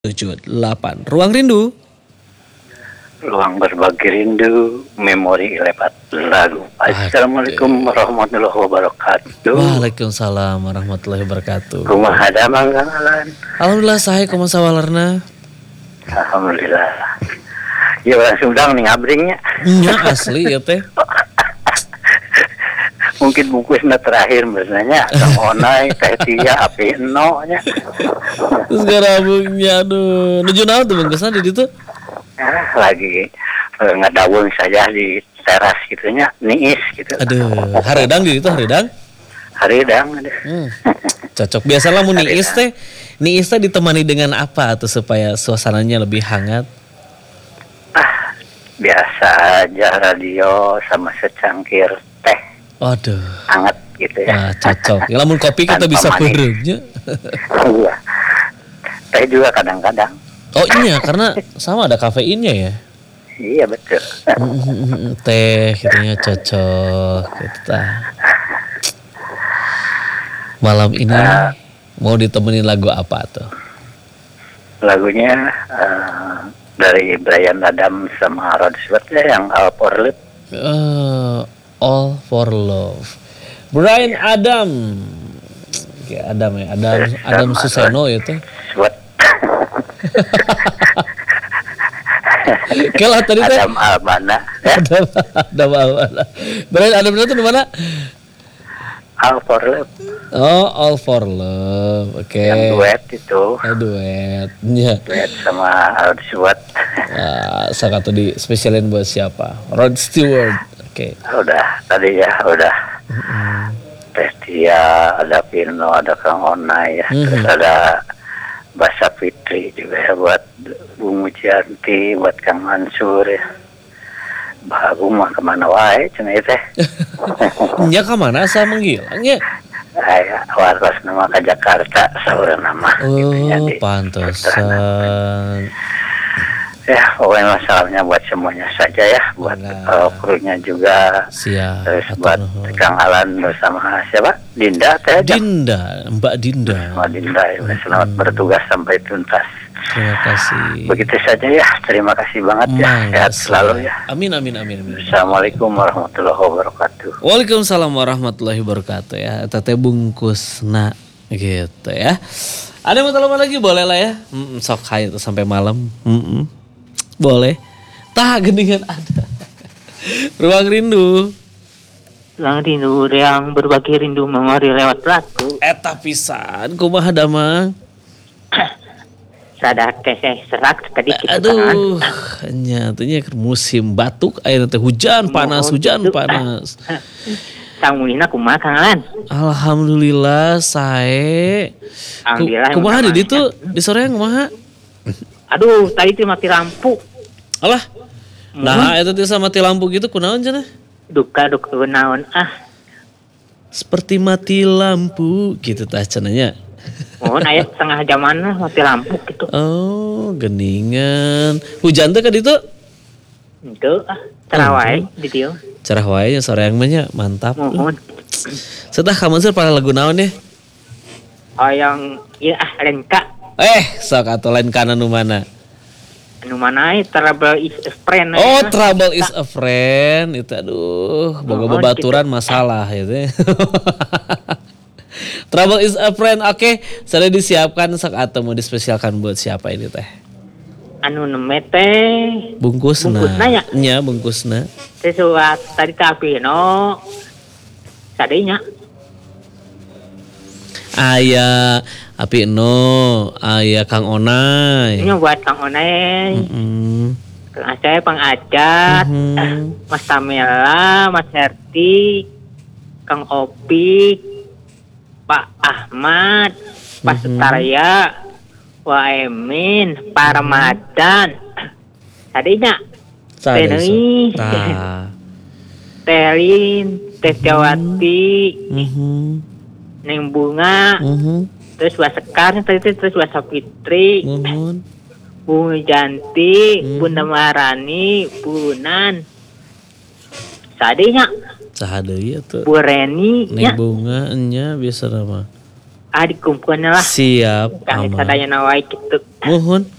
78 Ruang Rindu. Ruang berbagi rindu, memori lewat lagu. Assalamualaikum warahmatullahi wabarakatuh. Waalaikumsalam warahmatullahi wabarakatuh. Kumaha ada manggalan. Alhamdulillah sahe kumaha sawalarna. Alhamdulillah. Ya orang Sundang nih ngabringnya. Nya asli ya teh. Mungkin bungkusnya terakhir sebenarnya. Kang Onai, Teh Tia, api eno nya. Terus garabungnya aduh. Nuju naon tuh bungkusna di ditu? Lagi ngadaung saja di teras gitunya, niis gitu. Aduh, hareudang di ditu hareudang. Hareudang aduh. Cocok biasalah mun niis teh. Niis teh ditemani dengan apa tuh supaya suasananya lebih hangat? Biasa aja radio sama secangkir teh. Aduh. Hangat gitu ya. Wah, cocok. Ya lamun kopi kita bisa beureunya. Iya. Teh juga kadang-kadang. Oh iya, karena sama ada kafeinnya ya. Iya betul. Teh kitanya cocok kita. Malam ini mau ditemenin lagu apa tuh? Lagunya dari Bryan Adams sama Rod Stewart ya, yang All for Love. All for Love. Bryan Adams. Ya, Adam Suseno itu. Stewart. Kelah tadi teh. Adam Albana. Adam Albana. Bryan Adams itu di mana? All for Love. Oh, All for Love. Oke. Yang duet itu. Duetnya. Duet sama Rod Stewart. Satu di spesialin buat siapa? Rod Stewart. Oke. Udah tadi ya, udah. Teh Tia, ada Pirno, ada Kang Onai ya. Terus ada Basa Fitri juga ya, buat Bu Mujianti, buat Kang Mansur ya. Bahagung mah kemana wae cenah teh. Nya ka mana asa menghilang ya? Aya waras nama ka Jakarta saurang nama gitu ya. Pantesan. Ya, pokoknya masalahnya buat semuanya saja ya, buat krunya juga. Siap. Terus buat Kang Alan bersama siapa? Dinda teh. Mbak Dinda. Mbak Dinda, ya, selamat bertugas sampai tuntas. Terima kasih. Begitu saja ya, terima kasih banget ya. Sehat selalu ya. Amin. Assalamualaikum warahmatullahi wabarakatuh. Waalaikumsalam warahmatullahi wabarakatuh ya. Tete bungkusna gitu ya. Ada yang mau lagi boleh lah ya. Sok hai itu sampai malam. Boleh. Tah geningan ada. Ruang Rindu. Ruang Rindu yang berbagi rindu memori lewat lagu. Eta pisan kumaha damang. Sadak teh serak tadi kita. Aduh, nya teh musim batuk aya teh hujan panas. Kang Mulina kumaha Kang Alan? Alhamdulillah sae. Alhamdulillah. Kumaha di ditu di soreang kumaha? Aduh, tadi teh mati lampu. Alah. Nah, eta teh mati lampu gitu kunaon cenah? Duka naon Seperti mati lampu gitu tah cenahnya. Mohon aya setengah jaman mati lampu gitu. Oh, geningan. Hujan teh ka ditu? Henteu cerah wae di dieu. Cerah wae nya soreang mah nya, mantap. Mohon. Setah ka Mansur para lagu naon ya? Yang ieu Lenka. Sok atuh lain kana nu mana? Anu mana Trouble is a Friend. Oh, Trouble is a Friend. Itu aduh, boga babaturan gitu. Masalah itu. Trouble is a Friend. Oke, sudah disiapkan sok atuh mau dispesialkan buat siapa ini teh? Anu neme teh bungkusna ya? Nya bungkusna. Sesuatu tadi tapi no sadenya. Aya Api aya Kang Onai. Ini buat Kang Onai. Kang Aceh, Pang Acat, Mas Tamela, Mas Herti, Kang Opi, Pak Ahmad, Pak Sutarya, Pak Emin, Pak Ramadan. Tadinya Teni, Telin, Teh Jawati, Neng Bunga, terus Wak Sekar, terus Wak Sapitri, Bu Janti, Bunda Marani, Bunan, Sadinya, Sahadeuy tuh. Bu Reni, Neng Bunga nya biasa nama. dikumpulkan lah. Siap, Kang aman. sadaya nawai gitu. Muhun.